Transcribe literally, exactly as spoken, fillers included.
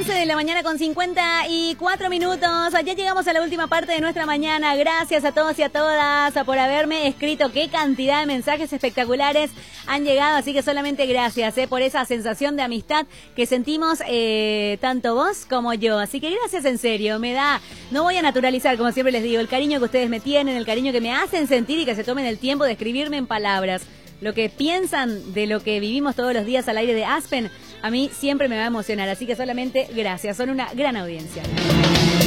once de la mañana con cincuenta y cuatro minutos. Ya llegamos a la última parte de nuestra mañana. Gracias a todos y a todas por haberme escrito. Qué cantidad de mensajes espectaculares han llegado. Así que solamente gracias eh, por esa sensación de amistad que sentimos eh, tanto vos como yo. Así que gracias en serio. Me da, no voy a naturalizar, como siempre les digo, el cariño que ustedes me tienen, el cariño que me hacen sentir y que se tomen el tiempo de escribirme en palabras. Lo que piensan de lo que vivimos todos los días al aire de Aspen, a mí siempre me va a emocionar, así que solamente gracias, son una gran audiencia.